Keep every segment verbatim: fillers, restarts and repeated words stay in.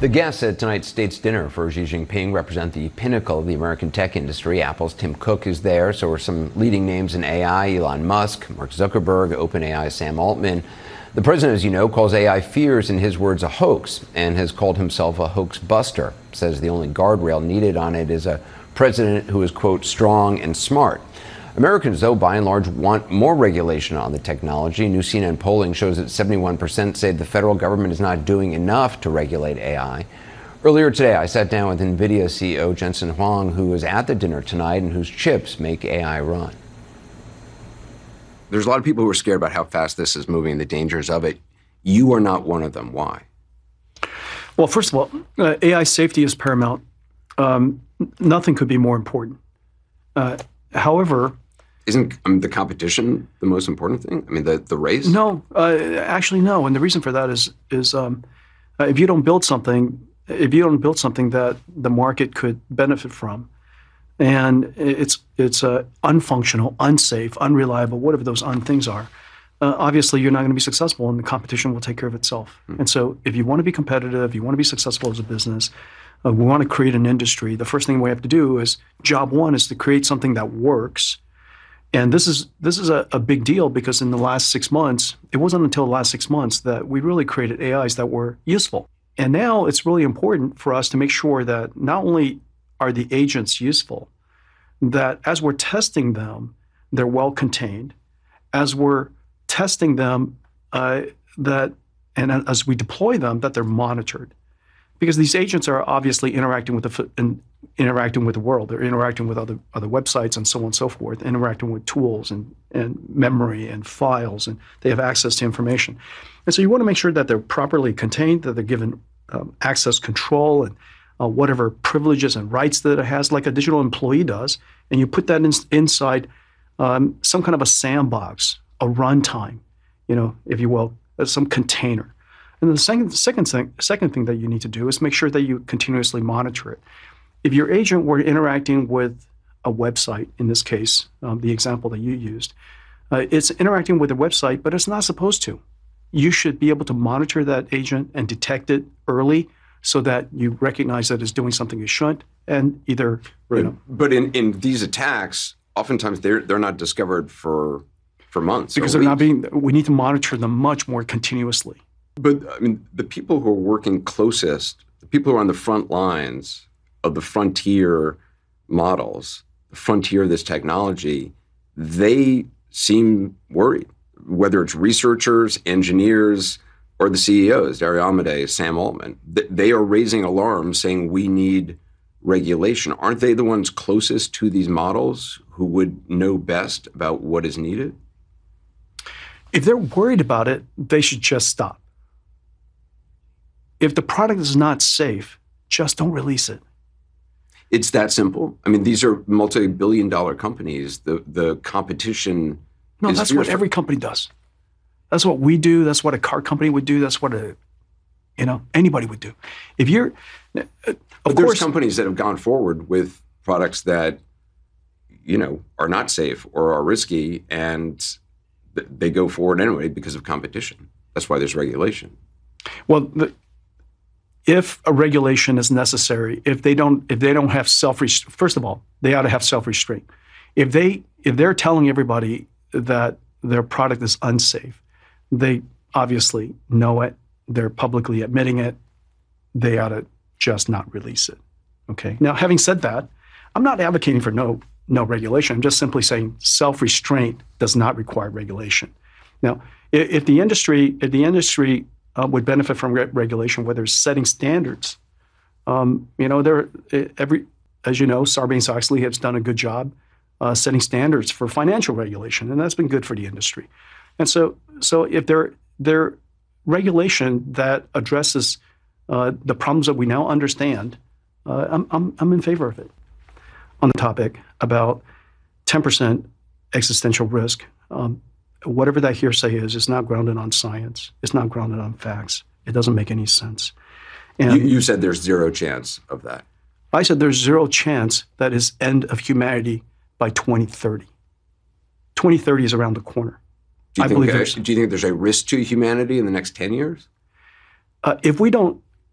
The guests at tonight's state's dinner for Xi Jinping represent the pinnacle of the American tech industry. Apple's Tim Cook is there, so are some leading names in A I, Elon Musk, Mark Zuckerberg, OpenAI's Sam Altman. The president, as you know, calls A I fears, in his words, a hoax, and has called himself a hoax buster. Says the only guardrail needed on it is a president who is, quote, strong and smart. Americans, though, by and large, want more regulation on the technology. New C N N polling shows that seventy-one percent say the federal government is not doing enough to regulate A I. Earlier today, I sat down with NVIDIA C E O Jensen Huang, who was at the dinner tonight and whose chips make A I run. There's a lot of people who are scared about how fast this is moving and the dangers of it. You are not one of them. Why? Well, first of all, uh, A I safety is paramount. Um, nothing could be more important. Uh, however, Isn't um, the competition the most important thing? I mean, the, the race? No, uh, actually, no. And the reason for that is is um, uh, if you don't build something, if you don't build something that the market could benefit from, and it's it's uh, unfunctional, unsafe, unreliable, whatever those un things are, uh, obviously you're not going to be successful, and the competition will take care of itself. Mm. And so, if you want to be competitive, you want to be successful as a business, uh, we want to create an industry. The first thing we have to do is job one is to create something that works. And this is this is a, a big deal because in the last six months, it wasn't until the last six months that we really created A Is that were useful. And now it's really important for us to make sure that not only are the agents useful, that as we're testing them, they're well contained. As we're testing them, uh, that and as we deploy them, that they're monitored. Because these agents are obviously interacting with the in, interacting with the world. They're interacting with other other websites and so on and so forth, interacting with tools and, and memory and files, and they have access to information. And so you want to make sure that they're properly contained, that they're given um, access control and uh, whatever privileges and rights that it has, like a digital employee does, and you put that in, inside um, some kind of a sandbox, a runtime, you know, if you will, some container. And the second, second, thing, second thing that you need to do is make sure that you continuously monitor it. If your agent were interacting with a website, in this case, um, the example that you used, uh, it's interacting with a website, but it's not supposed to. You should be able to monitor that agent and detect it early so that you recognize that it's doing something it shouldn't, and either, right. you know. But in, in these attacks, oftentimes they're they're not discovered for for months. Because they're not being, we need to monitor them much more continuously. But I mean, the people who are working closest, the people who are on the front lines of the frontier models, the frontier of this technology, they seem worried. Whether it's researchers, engineers, or the C E Os, Dario Amodei, Sam Altman, they are raising alarms saying we need regulation. Aren't they the ones closest to these models who would know best about what is needed? If they're worried about it, they should just stop. If the product is not safe, just don't release it. It's that simple. I mean, these are multi-billion dollar companies. The the competition No, is that's what fierce. every company does. That's what we do. That's what a car company would do. That's what a, you know, anybody would do. If you're, of But course, there's companies that have gone forward with products that, you know, are not safe or are risky, and th- they go forward anyway because of competition. That's why there's regulation. well, the, if a regulation is necessary, if they don't, if they don't have self, first of all, they ought to have self-restraint. If they, if they're telling everybody that their product is unsafe, they obviously know it. They're publicly admitting it. They ought to just not release it. Okay. Now, having said that, I'm not advocating for no no regulation. I'm just simply saying self-restraint does not require regulation. Now, if, if the industry if the industry uh, would benefit from re- regulation, whether it's setting standards, um, you know, there every as you know, Sarbanes-Oxley has done a good job uh, setting standards for financial regulation, and that's been good for the industry. And so, so if there there regulation that addresses uh, the problems that we now understand, uh, I'm, I'm I'm in favor of it. On the topic about ten percent existential risk, um, whatever that hearsay is, is not grounded on science. It's not grounded on facts. It doesn't make any sense. And You, you said there's zero chance of that. I said there's zero chance that is end of humanity by twenty thirty. twenty thirty is around the corner. Do you, I think, believe uh, there's, do you think there's a risk to humanity in the next ten years? uh, if we don't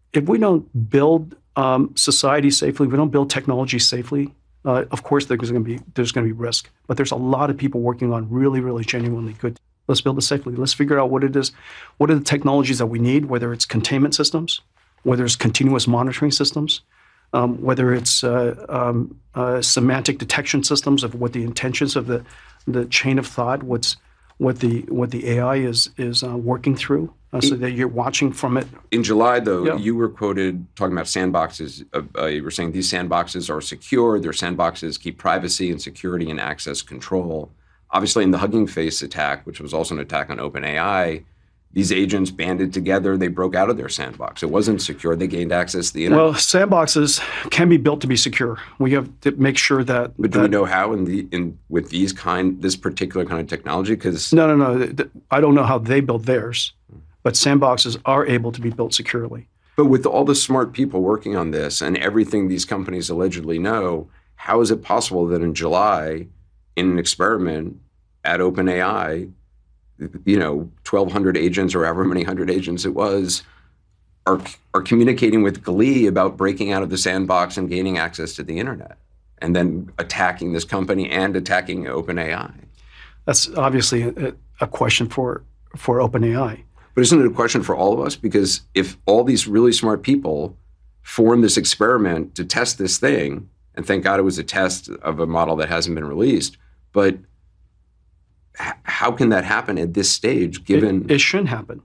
if we don't build um, society safely, if we don't build technology safely, uh, of course there's going to be there's going to be risk. But there's a lot of people working on really, really genuinely good. Let's build it safely. Let's figure out what it is. What are the technologies that we need? Whether it's containment systems, whether it's continuous monitoring systems, um, whether it's uh, um, uh, semantic detection systems of what the intentions of the the chain of thought, what's what the what the A I is is uh, working through, uh, so that you're watching from it. In July, though, Yeah. you were quoted talking about sandboxes. Uh, uh, you were saying these sandboxes are secure. Their sandboxes keep privacy and security and access control. Obviously, in the Hugging Face attack, which was also an attack on OpenAI, these agents banded together. They broke out of their sandbox. It wasn't secure. They gained access to the internet. Well, sandboxes can be built to be secure. We have to make sure that. But do that, we know how in the in with these kind this particular kind of technology? Because No, no, no. th- th- I don't know how they build theirs, but sandboxes are able to be built securely. but with all the smart people working on this and everything these companies allegedly know, how is it possible that in July, in an experiment at OpenAI, you know, twelve hundred agents or however many hundred agents it was, are are communicating with glee about breaking out of the sandbox and gaining access to the internet, and then attacking this company and attacking OpenAI? That's obviously a, a question for for OpenAI. But isn't it a question for all of us? Because if all these really smart people form this experiment to test this thing, and thank God it was a test of a model that hasn't been released, but h- how can that happen at this stage, given... It, it shouldn't happen.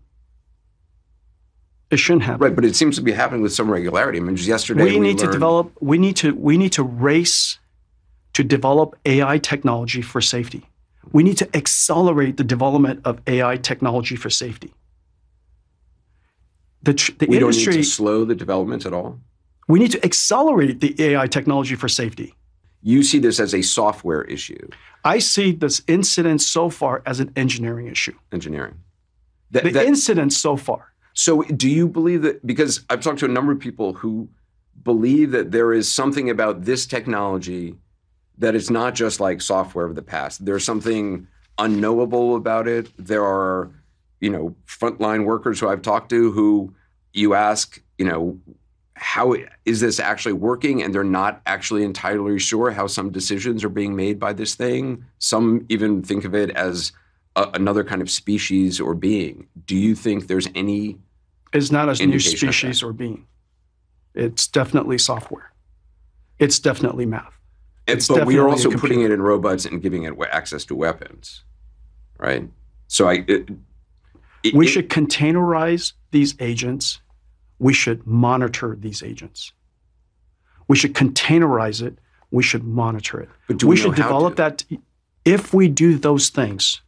It shouldn't happen. Right, but it seems to be happening with some regularity. I mean, just yesterday we we need to learned- develop. We need to. We need to race to develop A I technology for safety. We need to accelerate the development of A I technology for safety. The, tr- the we don't industry. need to slow the development at all. we need to accelerate the A I technology for safety. You see this as a software issue, I see this incident so far as an engineering issue. engineering. That- The that- incident so far. So do you believe that, because I've talked to a number of people who believe that there is something about this technology that is not just like software of the past. There's something unknowable about it. There are, you know, frontline workers who I've talked to who you ask, you know, how is this actually working? And they're not actually entirely sure how some decisions are being made by this thing. Some even think of it as a, another kind of species or being. Do you think there's any It's not a new indication of species or being. It's definitely software. It's definitely math. And- It's but we are definitely a also putting computer. it in robots and giving it we- access to weapons, right? So I, it, it- We it- should containerize these agents. We should monitor these agents. We should containerize it. We should monitor it. But do we we know should how develop to? that. If we do those things,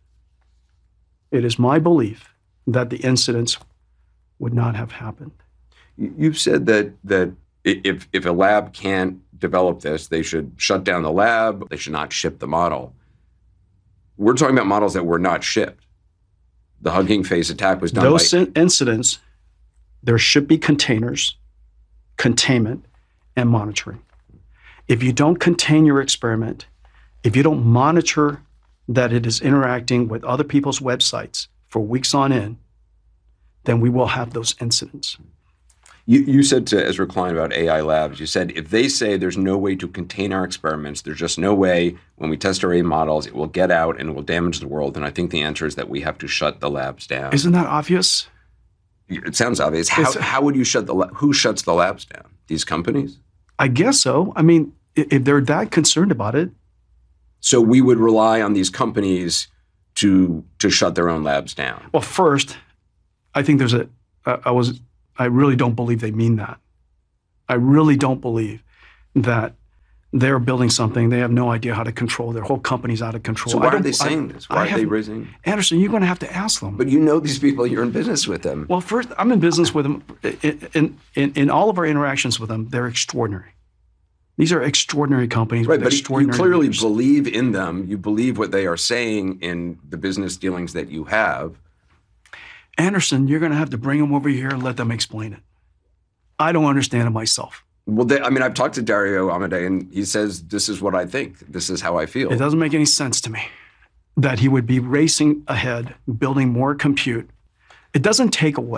it is my belief that the incidents would not have happened. You've said that that i- if if a lab can't develop this, they should shut down the lab. They should not ship the model. We're talking about models that were not shipped. The Hugging Face attack was done Those by. in- incidents, there should be containers, containment, and monitoring. If you don't contain your experiment, if you don't monitor that it is interacting with other people's websites for weeks on end, then we will have those incidents. You, you said to Ezra Klein about A I labs, you said, if they say there's no way to contain our experiments, there's just no way when we test our A I models, it will get out and it will damage the world. And I think the answer is that we have to shut the labs down. Isn't that obvious? It sounds obvious. How, It's- how would you shut the, la- who shuts the labs down? These companies? I guess so. I mean, i- if they're that concerned about it, So we would rely on these companies to, to shut their own labs down. well, first, I think there's a, I I was, I really don't believe they mean that. I really don't believe that they're building something. They have no idea how to control. Their whole company's out of control. So I why are don't- they I- saying this? Why I are they haven't- raising? Anderson, you're going to have to ask them. But you know these people, you're in business with them. Well, first, I'm in business with them. In, in, in all of our interactions with them, they're extraordinary. These are extraordinary companies Right, with but you extraordinary clearly leaders. believe in them. You believe what they are saying in the business dealings that you have. Anderson, you're going to have to bring them over here and let them explain it. I don't understand it myself. Well, they, I mean, I've talked to Dario Amodei, and he says, this is what I think. This is how I feel. It doesn't make any sense to me that he would be racing ahead, building more compute. It doesn't take away.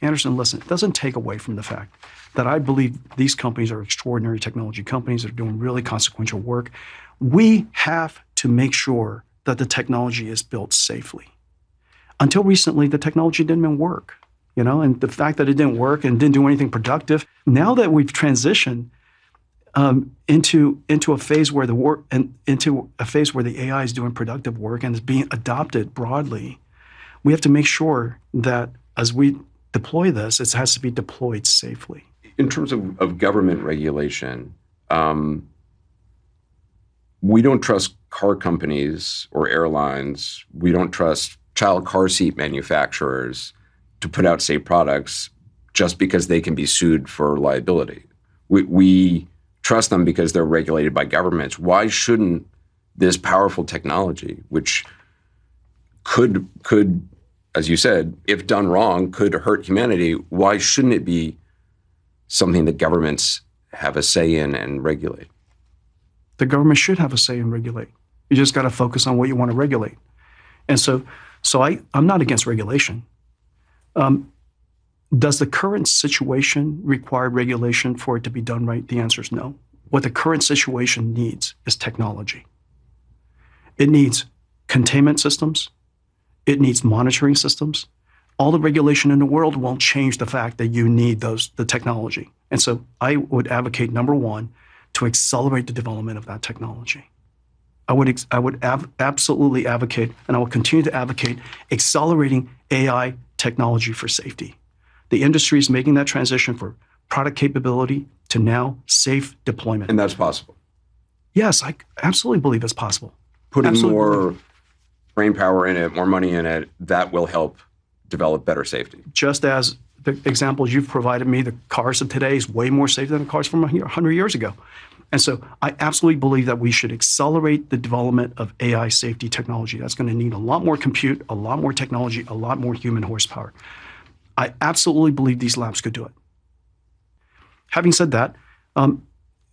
Anderson, listen, it doesn't take away from the fact that I believe these companies are extraordinary technology companies that are doing really consequential work. We have to make sure that the technology is built safely. Until recently, the technology didn't even work, you know, and the fact that it didn't work and didn't do anything productive. Now that we've transitioned um, into into a phase where the work and into a phase where the A I is doing productive work and is being adopted broadly, we have to make sure that as we deploy this, it has to be deployed safely. In terms of, of government regulation, um, we don't trust car companies or airlines. We don't trust child car seat manufacturers to put out safe products just because they can be sued for liability. We, we trust them because they're regulated by governments. Why shouldn't this powerful technology, which could, could, as you said, if done wrong, could hurt humanity, why shouldn't it be something that governments have a say in and regulate? The government should have a say and regulate. You just got to focus on what you want to regulate. And so, so I, I'm not against regulation. Um, does the current situation require regulation for it to be done right? The answer is no. What the current situation needs is technology. It needs containment systems. It needs monitoring systems. All the regulation in the world won't change the fact that you need those, the technology. And so I would advocate, number one, to accelerate the development of that technology. I would, I would av- absolutely advocate, and I will continue to advocate, accelerating A I technology for safety. The industry is making that transition for product capability to now safe deployment. And that's possible. Yes, I absolutely believe it's possible. Putting Absolutely more believe. brain power in it, more money in it, that will help develop better safety. Just as the examples you've provided me, the cars of today is way more safe than the cars from one hundred years ago. And so I absolutely believe that we should accelerate the development of A I safety technology. That's going to need a lot more compute, a lot more technology, a lot more human horsepower. I absolutely believe these labs could do it. Having said that, um,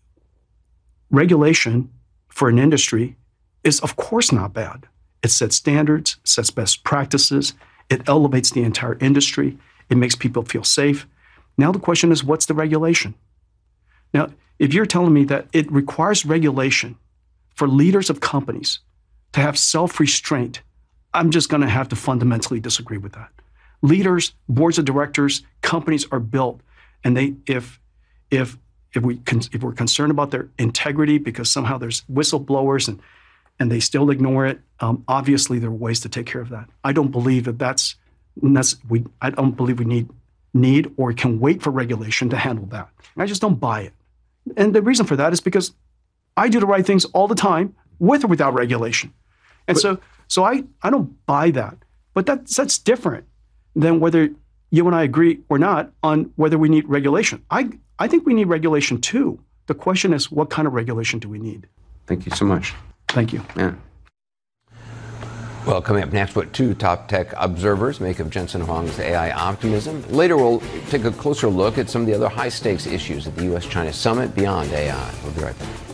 regulation for an industry is of course not bad. It sets standards, sets best practices, it elevates the entire industry, it makes people feel safe. Now the question is, what's the regulation? Now, if you're telling me that it requires regulation for leaders of companies to have self-restraint, I'm just going to have to fundamentally disagree with that. Leaders, boards of directors, companies are built, and they, if, if, if we, if we're concerned about their integrity because somehow there's whistleblowers and, and they still ignore it, um, obviously there are ways to take care of that. I don't believe that that's, that's we. I don't believe we need, need or can wait for regulation to handle that. I just don't buy it. And the reason for that is because I do the right things all the time with or without regulation. And but, so so I, I don't buy that. But that's, that's different than whether you and I agree or not on whether we need regulation. I, I think we need regulation too. The question is, what kind of regulation do we need? Thank you so much. Thank you. Yeah. Well, coming up next, what two top tech observers make of Jensen Huang's A I optimism. Later, we'll take a closer look at some of the other high-stakes issues at the U S China summit beyond A I. We'll be right back.